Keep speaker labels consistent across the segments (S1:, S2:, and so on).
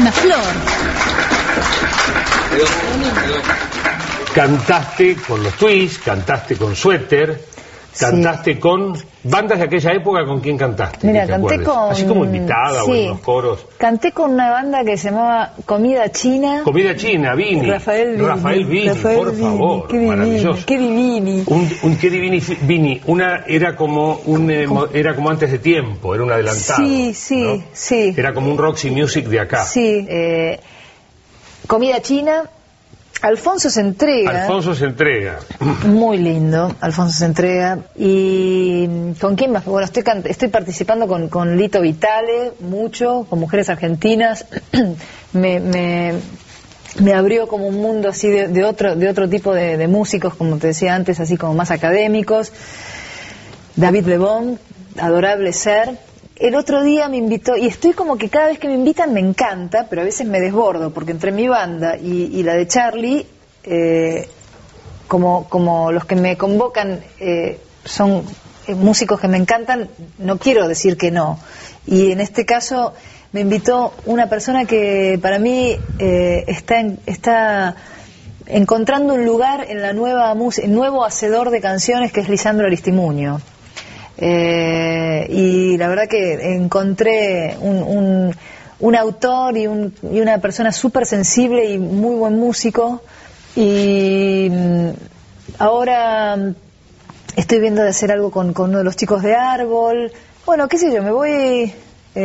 S1: Una flor.
S2: Cantaste con los Twists, cantaste con Suéter, cantaste con bandas de aquella época. ¿Con quién cantaste?
S3: Mira, canté con...
S2: Así como invitada o en los coros.
S3: Canté con una banda que se llamaba Comida China.
S2: Comida China, Vini.
S3: Rafael Vini,
S2: por favor.
S3: Qué
S2: maravilloso.
S3: Qué divini.
S2: Un qué divini, Vini. Una era como era como antes de tiempo, era un adelantado.
S3: Sí.
S2: Era como un Roxy Music de acá.
S3: Sí. Comida China. Alfonso se entrega. Muy lindo, Alfonso se entrega. ¿Y con quién más? Bueno, estoy participando con Lito Vitale, mucho, con Mujeres Argentinas. me abrió como un mundo así de otro tipo de músicos, como te decía antes, así como más académicos. David Lebón, adorable ser. El otro día me invitó, y estoy como que cada vez que me invitan me encanta, pero a veces me desbordo, porque entre mi banda y la de Charlie, como los que me convocan son músicos que me encantan, no quiero decir que no. Y en este caso me invitó una persona que para mí está encontrando un lugar en la nueva música, el nuevo hacedor de canciones, que es Lisandro Aristimuño. Y la verdad que encontré un autor y una persona súper sensible y muy buen músico, y ahora estoy viendo de hacer algo con uno de los chicos de Árbol. Bueno, qué sé yo, me voy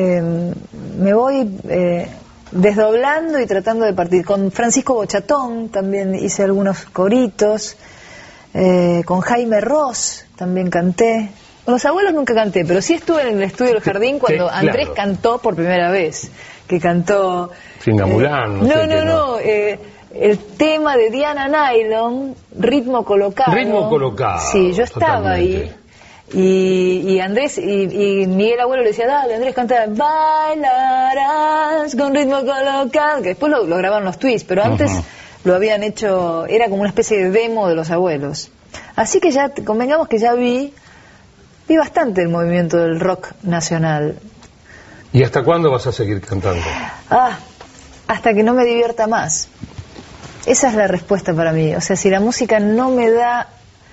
S3: desdoblando y tratando de partir. Con Francisco Bochatón también hice algunos coritos, con Jaime Ross también canté. Con Los Abuelos nunca canté, pero sí estuve en el estudio del Jardín cuando Andrés cantó por primera vez, que cantó...
S2: Fingamulán,
S3: no, el tema de Diana Nylon, Ritmo Colocado. Sí, yo estaba ahí. Y Andrés y Miguel Abuelo le decía, dale Andrés, canta Bailarás con ritmo colocado, que después lo grabaron los Twists, pero antes lo habían hecho, era como una especie de demo de Los Abuelos. Así que ya, convengamos que ya vi bastante el movimiento del rock nacional.
S2: ¿Y hasta cuándo vas a seguir cantando?
S3: Hasta que no me divierta más. Esa es la respuesta para mí. O sea, si la música no me da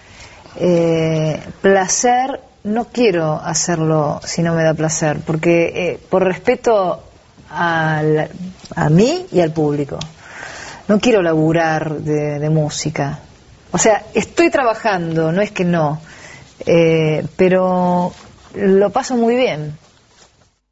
S3: placer, no quiero hacerlo si no me da placer, porque por respeto a mí y al público. No quiero laburar de música. O sea, estoy trabajando, no es que no. Pero lo paso muy bien.